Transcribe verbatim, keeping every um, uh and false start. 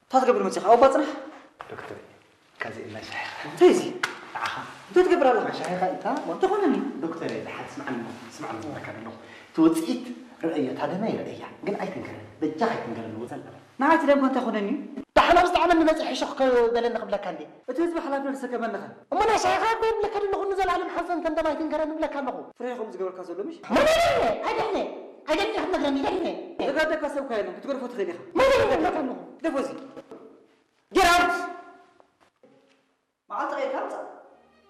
تقبر متخ أو بطنح دكتور كذا المشايخ تيزي عها أنت تقبر الله مشايخ أنت وأنت خونني دكتور إذا حد سمعني سمعني ذكر له توصيت رؤية هذا ما يرأيه قل أي تنقل بجاي تنقل الوزن ما عاد لم كنت خونني دحنا بس عملنا مسح شق بلنا قبل كاندي تيزي بحلافنا لسه كمان نخل أما أنا شيخ أقول لك إنه نزل على محسن كم دم يتنقل نقول لك أنه فريقهم زقبر كاسولو مش ما أدري أدري أدري إحنا غني أدري إذا قد كاسو كاينه بتقول فوت خيرها ما أدري لك أنه دفوزي get out ما عاد أي كلام